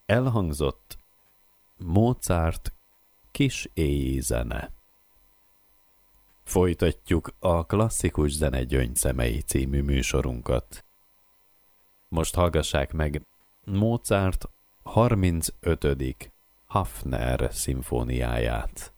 Elhangzott Mozart kis éji zene. Folytatjuk a Klasszikus Zene Gyöngyszemei című műsorunkat. Most hallgassák meg Mozart 35. Hafner szimfóniáját.